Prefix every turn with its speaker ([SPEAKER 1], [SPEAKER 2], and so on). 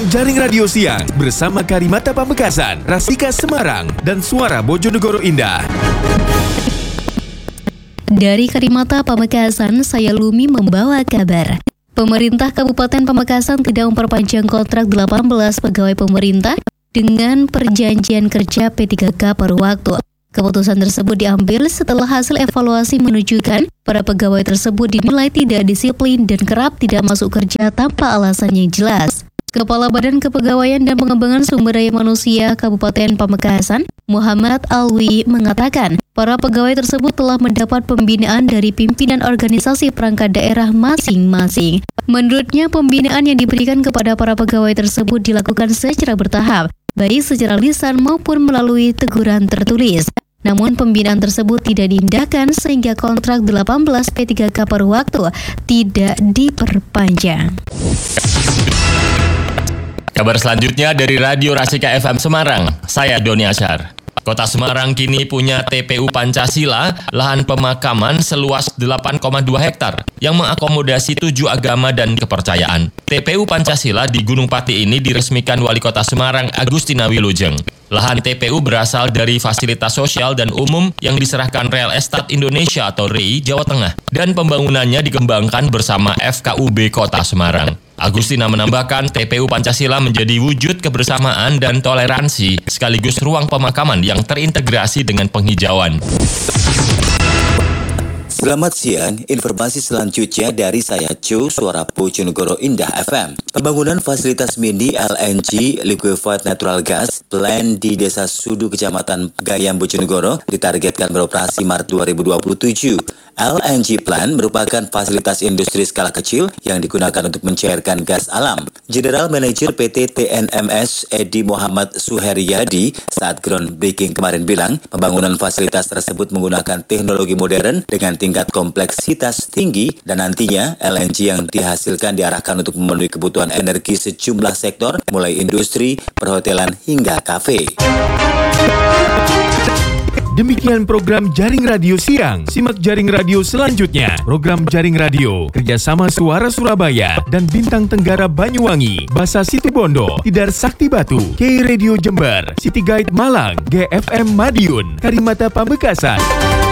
[SPEAKER 1] program Jaring Radio Siang bersama Karimata Pamekasan, Rasika Semarang, dan Suara Bojonegoro Indah.
[SPEAKER 2] Dari Karimata Pamekasan, saya Lumi membawa kabar. Pemerintah Kabupaten Pamekasan tidak memperpanjang kontrak 18 pegawai pemerintah dengan perjanjian kerja P3K paruh waktu. Keputusan tersebut diambil setelah hasil evaluasi menunjukkan para pegawai tersebut dinilai tidak disiplin dan kerap tidak masuk kerja tanpa alasan yang jelas. Kepala Badan Kepegawaian dan Pengembangan Sumber Daya Manusia Kabupaten Pamekasan, Muhammad Alwi, mengatakan para pegawai tersebut telah mendapat pembinaan dari pimpinan organisasi perangkat daerah masing-masing. Menurutnya, pembinaan yang diberikan kepada para pegawai tersebut dilakukan secara bertahap, baik secara lisan maupun melalui teguran tertulis. Namun pembinaan tersebut tidak diindahkan sehingga kontrak 18 P3K paruh waktu tidak diperpanjang.
[SPEAKER 3] Kabar selanjutnya dari Radio Rasika FM Semarang, saya Doni Asyar. Kota Semarang kini punya TPU Pancasila, lahan pemakaman seluas 8,2 hektar yang mengakomodasi 7 agama dan kepercayaan. TPU Pancasila di Gunung Pati ini diresmikan Wali Kota Semarang Agustina Wilujeng. Lahan TPU berasal dari fasilitas sosial dan umum yang diserahkan Real Estate Indonesia atau REI Jawa Tengah dan pembangunannya dikembangkan bersama FKUB Kota Semarang. Agustina menambahkan TPU Pancasila menjadi wujud kebersamaan dan toleransi sekaligus ruang pemakaman yang terintegrasi dengan penghijauan.
[SPEAKER 4] Selamat siang, informasi selanjutnya dari saya Cu, Suara Bojonegoro Indah FM. Pembangunan fasilitas mini LNG Liquefied Natural Gas plant di Desa Sudu, Kecamatan Gayam, Bojonegoro ditargetkan beroperasi Maret 2027. LNG plant merupakan fasilitas industri skala kecil yang digunakan untuk mencairkan gas alam. General Manager PT TNMS Edi Muhammad Suheryadi saat groundbreaking kemarin bilang, pembangunan fasilitas tersebut menggunakan teknologi modern dengan tingkat kompleksitas tinggi dan nantinya LNG yang dihasilkan diarahkan untuk memenuhi kebutuhan energi sejumlah sektor mulai industri, perhotelan hingga kafe.
[SPEAKER 1] Demikian program Jaring Radio Siang. Simak Jaring Radio selanjutnya. Program Jaring Radio kerjasama Suara Surabaya dan Bintang Tenggara Banyuwangi, Basa Situbondo, Tidar Sakti Batu, K Radio Jember, City Guide Malang, GFM Madiun, Karimata Pamekasan.